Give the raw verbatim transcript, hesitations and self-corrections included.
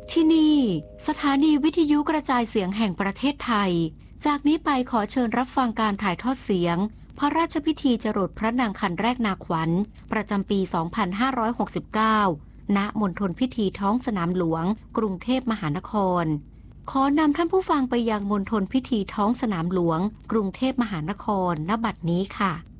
ที่นี่สถานีวิทยุกระจายเสียงแห่งประเทศไทยจากนี้ไปขอเชิญรับฟังการถ่ายทอดเสียงพระราชพิธีจรดพระนางคันแรกนาขวัญประจำปี สองพันห้าร้อยหกสิบเก้า ณ มณฑลพิธีท้องสนามหลวงกรุงเทพมหานครขอนำท่านผู้ฟังไปยังมณฑลพิธีท้องสนามหลวงกรุงเทพมหานครณ บัดนี้ค่ะ